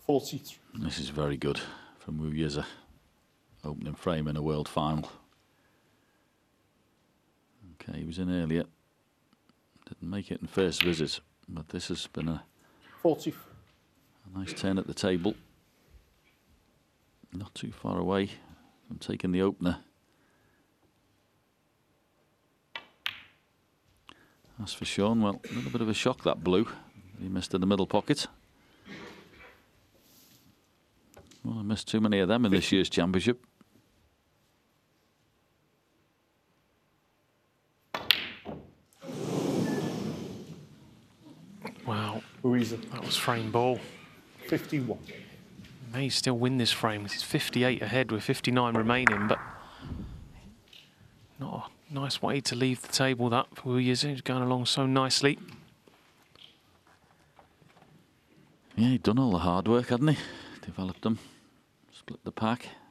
43. This is very good from Wu Yize. Opening frame in a world final. Okay, he was in earlier. Didn't make it in first visit, but this has been a 40. nice turn at the table. Not too far away from taking the opener. As for Shaun, well, a little bit of a shock that blue. He missed in the middle pocket. Well, I missed too many of them in this year's championship. Wow, Louisa. that was frame ball. 51. May still win this frame. He's 58 ahead with 59 remaining, but not a nice way to leave the table, that, for Wu Yize. He's going along so nicely. Yeah, he'd done all the hard work, hadn't he? Developed them, split the pack.